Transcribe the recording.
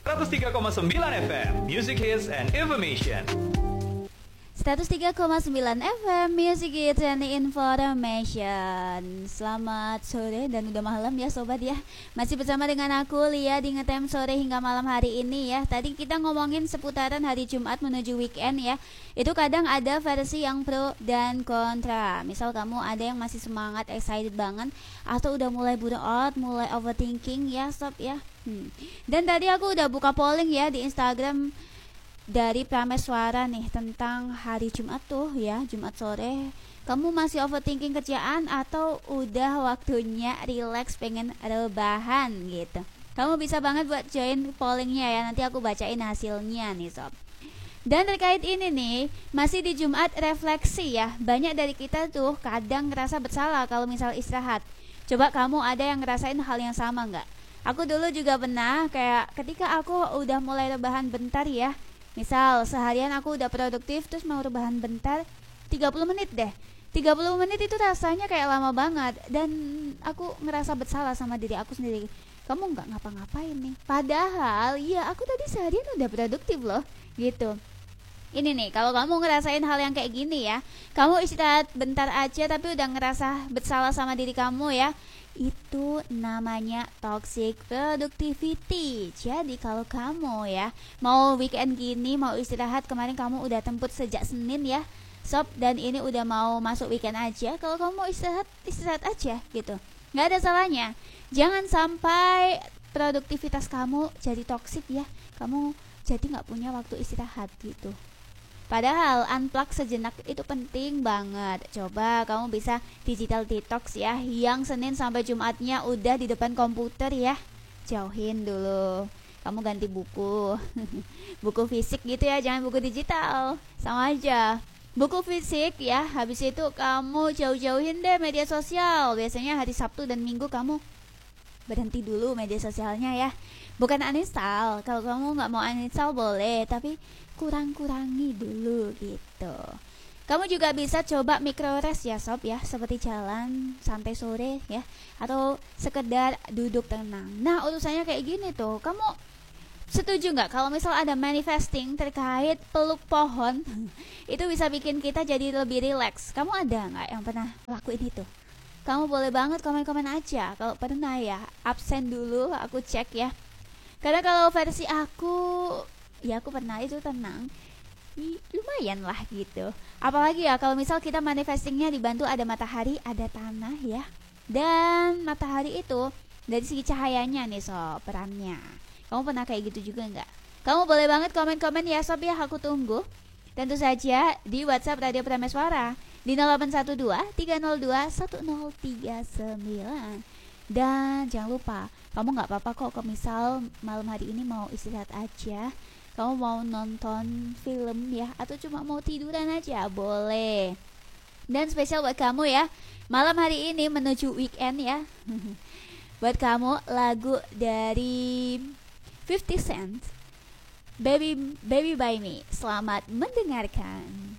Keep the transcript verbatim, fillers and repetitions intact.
seratus tiga koma sembilan F M, Music Hits and Information. seratus tiga koma sembilan F M Music Hits and Information. Selamat sore dan udah malam ya sobat ya. Masih bersama dengan aku Lia di Ngetem sore hingga malam hari ini ya. Tadi kita ngomongin seputaran hari Jumat menuju weekend ya. Itu kadang ada versi yang pro dan kontra. Misal kamu ada yang masih semangat, excited banget, atau udah mulai burn out, mulai overthinking ya sob ya. hmm. Dan tadi aku udah buka polling ya di Instagram dari Prameswara nih tentang hari Jumat tuh ya, Jumat sore. Kamu masih overthinking kerjaan atau udah waktunya relax pengen rebahan gitu? Kamu bisa banget buat join pollingnya ya, nanti aku bacain hasilnya nih sob. Dan terkait ini nih, masih di Jumat refleksi ya. Banyak dari kita tuh kadang ngerasa bersalah kalau misal istirahat. Coba kamu ada yang ngerasain hal yang sama nggak? Aku dulu juga pernah, kayak ketika aku udah mulai rebahan bentar ya. Misal seharian aku udah produktif terus mau rebahan bentar tiga puluh menit deh. tiga puluh menit itu rasanya kayak lama banget. Dan aku ngerasa bersalah sama diri aku sendiri. Kamu gak ngapa-ngapain nih. Padahal ya aku tadi seharian udah produktif loh gitu. Ini nih, kalau kamu ngerasain hal yang kayak gini ya, kamu istirahat bentar aja tapi udah ngerasa bersalah sama diri kamu ya, itu namanya toxic productivity. Jadi kalau kamu ya mau weekend gini, mau istirahat, kemarin kamu udah temput sejak Senin ya sob, dan ini udah mau masuk weekend aja, kalau kamu mau istirahat, istirahat aja gitu, gak ada salahnya. Jangan sampai produktivitas kamu jadi toxic ya, kamu jadi gak punya waktu istirahat gitu. Padahal unplug sejenak itu penting banget. Coba kamu bisa digital detox ya, yang Senin sampai Jumatnya udah di depan komputer ya. Jauhin dulu. Kamu ganti buku. Buku fisik gitu ya, jangan buku digital. Sama aja. Buku fisik ya, habis itu kamu jauh-jauhin deh media sosial. Biasanya hari Sabtu dan Minggu kamu berhenti dulu media sosialnya ya. Bukan uninstall. Kalau kamu gak mau uninstall boleh, tapi kurang-kurangi dulu gitu. Kamu juga bisa coba micro rest ya sob ya, seperti jalan santai sore ya, atau sekedar duduk tenang. Nah urusannya kayak gini tuh, kamu setuju nggak kalau misal ada manifesting terkait peluk pohon itu bisa bikin kita jadi lebih relax? Kamu ada nggak yang pernah lakuin itu? Kamu boleh banget komen-komen aja kalau pernah ya. Absen dulu, aku cek ya. Karena kalau versi aku, ya aku pernah itu tenang, lumayan lah gitu. Apalagi ya kalau misal kita manifestingnya dibantu ada matahari, ada tanah ya. Dan matahari itu dari segi cahayanya nih sob, perannya. Kamu pernah kayak gitu juga nggak? Kamu boleh banget komen-komen ya sob ya, aku tunggu. Tentu saja di WhatsApp Radio Prameswara di nol delapan satu dua tiga nol dua satu nol tiga sembilan. Dan jangan lupa, kamu gak apa-apa kok kalau misal malam hari ini mau istirahat aja, kamu mau nonton film ya, atau cuma mau tiduran aja, boleh. Dan spesial buat kamu ya, malam hari ini menuju weekend ya. Buat kamu lagu dari fifty cent, Baby Baby by Me. Selamat mendengarkan.